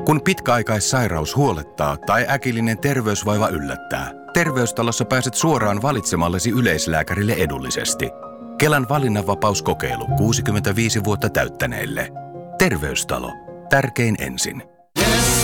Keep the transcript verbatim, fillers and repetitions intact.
Kun pitkäaikaissairaus huolettaa tai äkillinen terveysvaiva yllättää, Terveystalossa pääset suoraan valitsemallesi yleislääkärille edullisesti. Kelan valinnanvapauskokeilu kuusikymmentäviisi vuotta täyttäneille. Terveystalo. Tärkein ensin.